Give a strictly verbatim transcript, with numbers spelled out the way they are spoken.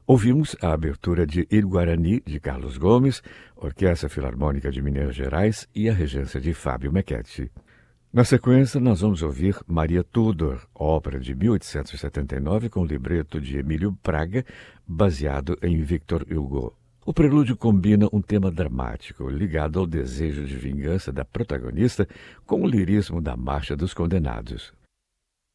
Ouvimos a abertura de Il Guarani, de Carlos Gomes, Orquestra Filarmônica de Minas Gerais e a regência de Fábio Mequetti. Na sequência, nós vamos ouvir Maria Tudor, ópera de mil oitocentos e setenta e nove com libreto de Emílio Praga, baseado em Victor Hugo. O prelúdio combina um tema dramático ligado ao desejo de vingança da protagonista com o lirismo da Marcha dos Condenados.